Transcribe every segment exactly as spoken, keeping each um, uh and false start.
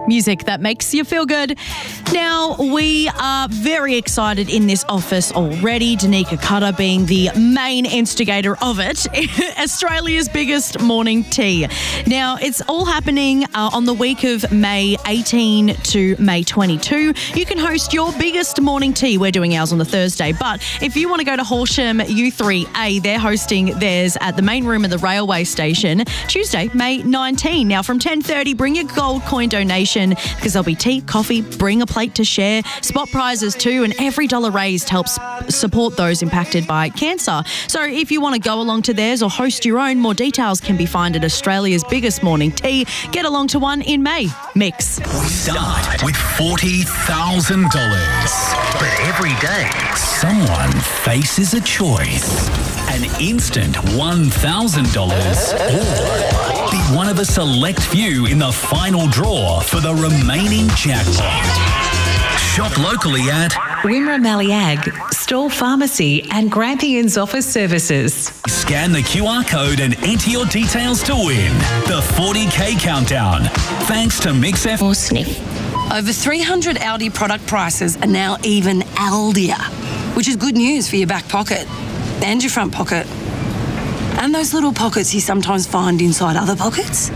Music that makes you feel good. Now, we are very excited in this office already, Danica Cutter being the main instigator of it, Australia's biggest morning tea. Now, it's all happening uh, on the week of May eighteenth to May twenty-second. You can host your biggest morning tea. We're doing ours on the Thursday, but if you want to go to Horsham U three A, they're hosting theirs at the main room of the railway station, Tuesday, May nineteenth. Now, from ten thirty, bring your gold coin donation because there'll be tea, coffee, bring a plate to share, spot prizes too, and every dollar raised helps support those impacted by cancer. So if you want to go along to theirs or host your own, more details can be found at Australia's biggest morning tea. Get along to one in May. Mix. We start with forty thousand dollars. But every day, someone faces a choice. An instant one thousand dollars or be one of a select few in the final draw for the remaining jackpot. Shop locally at Wimmera Maliag, Stall Pharmacy and Grampians Office Services. Scan the Q R code and enter your details to win the forty K countdown. Thanks to Mix F or Sniff. Over three hundred Aldi product prices are now even Aldier, which is good news for your back pocket and your front pocket. And those little pockets you sometimes find inside other pockets.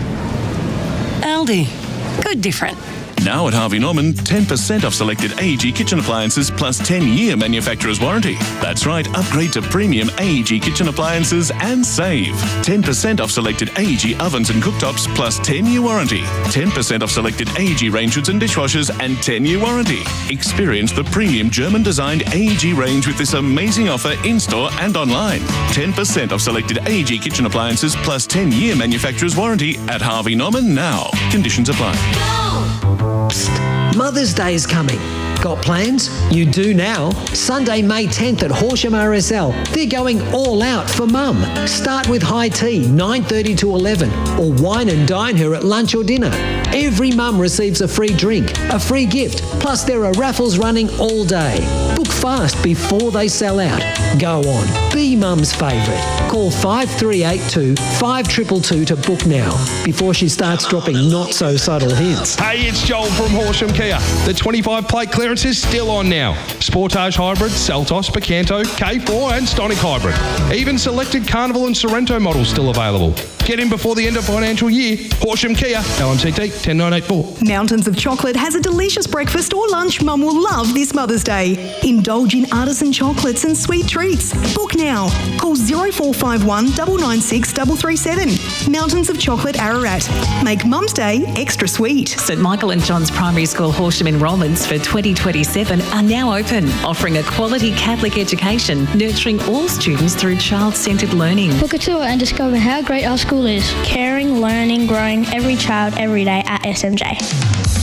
Aldi. Good different. Now at Harvey Norman, ten percent off selected A E G kitchen appliances plus ten-year manufacturer's warranty. That's right, upgrade to premium A E G kitchen appliances and save. ten percent off selected A E G ovens and cooktops plus ten-year warranty. ten percent off selected A E G range hoods and dishwashers and ten-year warranty. Experience the premium German-designed A E G range with this amazing offer in-store and online. ten percent off selected A E G kitchen appliances plus ten-year manufacturer's warranty at Harvey Norman now. Conditions apply. Mother's Day is coming. Got plans? You do now. Sunday, May tenth at Horsham R S L. They're going all out for Mum. Start with high tea, nine thirty to eleven, or wine and dine her at lunch or dinner. Every mum receives a free drink, a free gift, plus there are raffles running all day. Book fast before they sell out. Go on, be Mum's favourite. Call five three eight two, five two two two to book now, before she starts dropping not-so-subtle hints. Hey, it's Joel from Horsham Kia. The twenty-five plate clearance is still on now. Sportage Hybrid, Seltos, Picanto, K four and Stonic Hybrid. Even selected Carnival and Sorrento models still available. Get in before the end of financial year. Horsham Kia, L M C T one oh nine eight four. Mountains of Chocolate has a delicious breakfast or lunch Mum will love this Mother's Day. Indulge in artisan chocolates and sweet treats. Book now. Call zero four five one, nine nine six, three three seven. Mountains of Chocolate Ararat. Make Mum's Day extra sweet. St Michael and John's Primary School Horsham enrolments for twenty twenty-seven are now open, offering a quality Catholic education, nurturing all students through child-centred learning. Book a tour and discover how great our school is. Caring, learning, growing every child every day at S M J.